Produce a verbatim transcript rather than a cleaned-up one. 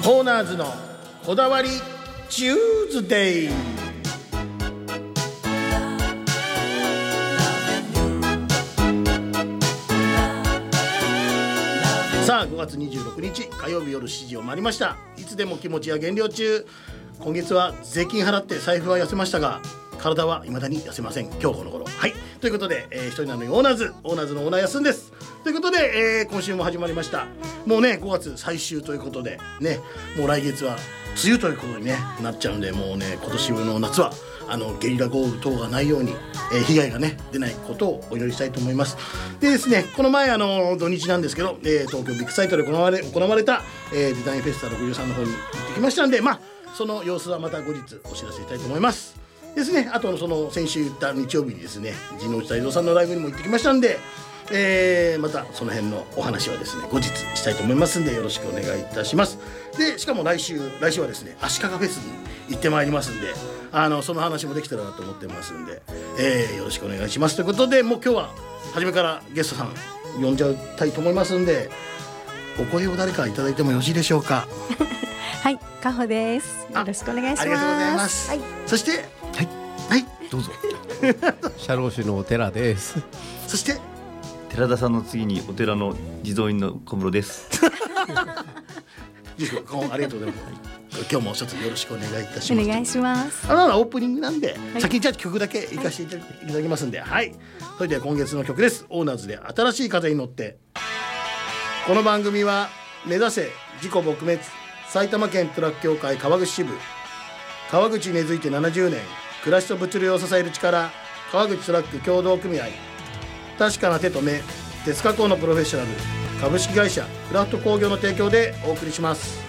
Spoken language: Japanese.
オーナーズのこだわりチューズデイ。さあごがつにじゅうろくにち火曜日夜しちじを回りました。いつでも気持ちは減量中。今月は税金払って財布は痩せましたが体は未だに痩せません。今日この頃。はい、ということで、えー、一人なのにオーナーズオーナーズのオーナー休んですということで、えー、今週も始まりました。もうねごがつ最終ということでね、もう来月は梅雨ということに、ね、なっちゃうんで、もうね今年の夏はあのゲリラ豪雨等がないように、えー、被害がね出ないことをお祈りしたいと思います。でですね、この前あの土日なんですけど、えー、東京ビッグサイトで行われ行われた、えー、デザインフェスタろくじゅうさんの方に行ってきましたんで、まあその様子はまた後日お知らせしたいと思いますですね。あとその先週言った日曜日にですね、陣内泰造さんのライブにも行ってきましたんで、えー、またその辺のお話はですね後日したいと思いますんでよろしくお願いいたします。でしかも来週来週はですね足利フェスに行ってまいりますんで、あのその話もできたらなと思ってますんで、えー、よろしくお願いしますということで、もう今日は初めからゲストさん呼んじゃいたいと思いますんで、お声を誰かいただいてもよろしいでしょうか。 はい、かほです。よろしくお願いします。 ありがとうございます、はい、そしてはいはいどうぞ社労士の寺です。 そして寺田さんの次にお寺の地蔵院の小室です。 ありがとうございます。今日も一つよろしくお願いいたします。 お願いします。 あのオープニングなんで、 はい、 先にじゃあ曲だけ行かせていただきますんで、はい、はい、それでは今月の曲です。オーナーズで新しい風に乗って。この番組は目指せ自己撲滅埼玉県トラック協会川口支部、川口に根付いてななじゅうねん、暮らしと物流を支える力、川口トラック協同組合、確かな手と目、鉄加工のプロフェッショナル株式会社クラフト工業の提供でお送りします。